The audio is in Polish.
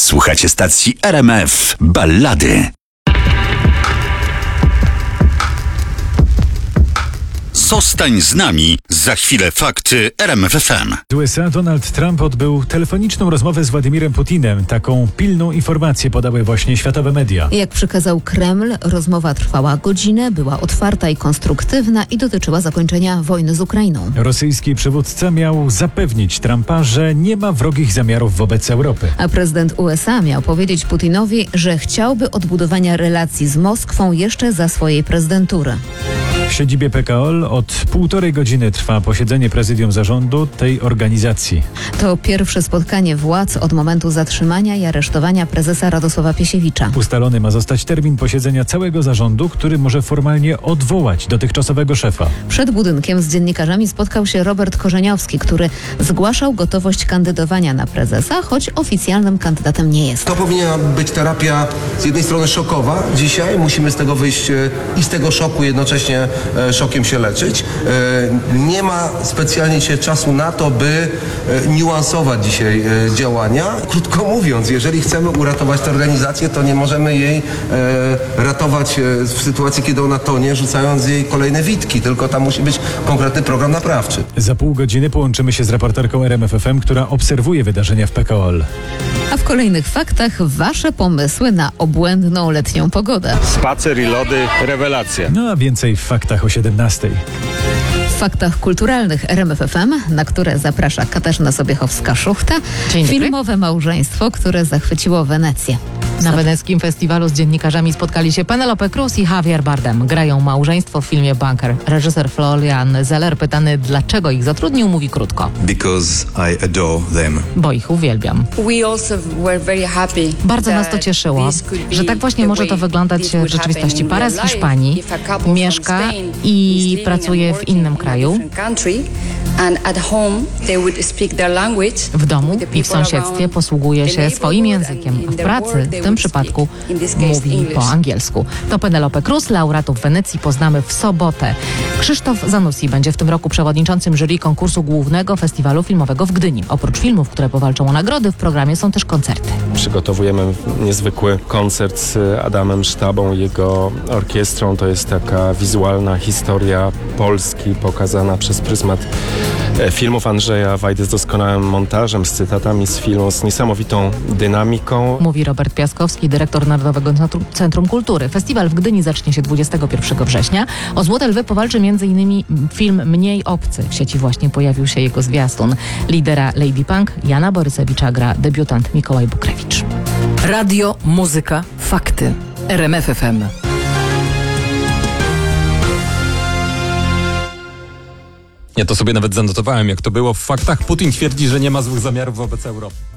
Słuchacie stacji RMF Ballady. Zostań z nami. Za chwilę fakty RMF FM. Z USA Donald Trump odbył telefoniczną rozmowę z Władimirem Putinem. Taką pilną informację podały właśnie światowe media. Jak przekazał Kreml, rozmowa trwała godzinę, była otwarta i konstruktywna i dotyczyła zakończenia wojny z Ukrainą. Rosyjski przywódca miał zapewnić Trumpa, że nie ma wrogich zamiarów wobec Europy. A prezydent USA miał powiedzieć Putinowi, że chciałby odbudowania relacji z Moskwą jeszcze za swojej prezydentury. W siedzibie PKOL od 1,5 godziny trwa posiedzenie prezydium zarządu tej organizacji. To pierwsze spotkanie władz od momentu zatrzymania i aresztowania prezesa Radosława Piesiewicza. Ustalony ma zostać termin posiedzenia całego zarządu, który może formalnie odwołać dotychczasowego szefa. Przed budynkiem z dziennikarzami spotkał się Robert Korzeniowski, który zgłaszał gotowość kandydowania na prezesa, choć oficjalnym kandydatem nie jest. To powinna być terapia z jednej strony szokowa. Dzisiaj musimy z tego wyjść i z tego szoku jednocześnie szokiem się leczyć. Nie ma specjalnie się czasu na to, by niuansować dzisiaj działania. Krótko mówiąc, jeżeli chcemy uratować tę organizację, to nie możemy jej ratować w sytuacji, kiedy ona tonie, rzucając jej kolejne witki, tylko tam musi być konkretny program naprawczy. Za pół godziny połączymy się z reporterką RMF FM, która obserwuje wydarzenia w PKOL. A w kolejnych faktach wasze pomysły na obłędną letnią pogodę. Spacer i lody, rewelacja. No a więcej w faktach o 17:00. W faktach kulturalnych RMF FM, na które zaprasza Katarzyna Sobiechowska-Szuchta, Dzień dobry. filmowe małżeństwo, które zachwyciło Wenecję. Na weneckim festiwalu z dziennikarzami spotkali się Penelope Cruz i Javier Bardem. Grają małżeństwo w filmie Bunker. Reżyser Florian Zeller, pytany dlaczego ich zatrudnił, mówi krótko. Because I adore them. Bo ich uwielbiam. Bardzo nas to cieszyło, że tak właśnie może to wyglądać w rzeczywistości. Para z Hiszpanii mieszka i pracuje w innym kraju. W domu i w sąsiedztwie posługuje się swoim językiem. W pracy w tym przypadku mówi po angielsku. To Penelope Cruz, laureatów Wenecji poznamy w sobotę. Krzysztof Zanussi będzie w tym roku przewodniczącym jury konkursu głównego festiwalu filmowego w Gdyni. Oprócz filmów, które powalczą o nagrody, w programie są też koncerty. Przygotowujemy niezwykły koncert z Adamem Sztabą i jego orkiestrą. To jest taka wizualna historia Polski pokazana przez pryzmat filmów Andrzeja Wajdy z doskonałym montażem, z cytatami z filmu, z niesamowitą dynamiką. Mówi Robert Piaskowski, dyrektor Narodowego Centrum Kultury. Festiwal w Gdyni zacznie się 21 września. O Złote Lwy powalczy m.in. film Mniej obcy. W sieci właśnie pojawił się jego zwiastun. Lidera Lady Punk Jana Borysewicza gra debiutant Mikołaj Bukrewicz. Radio, muzyka, fakty. RMF FM. Ja to sobie nawet zanotowałem, jak to było w faktach. Putin twierdzi, że nie ma złych zamiarów wobec Europy.